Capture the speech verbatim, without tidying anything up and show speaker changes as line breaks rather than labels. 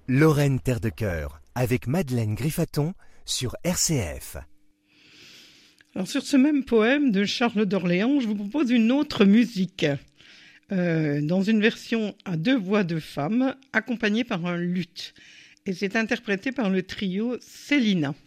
Lorraine Terre de Cœur, avec Madeleine Griffaton sur R C F.
Alors sur ce même poème de Charles d'Orléans, je vous propose une autre musique, euh, dans une version à deux voix de femme, accompagnée par un luth. Et c'est interprété par le trio Célina.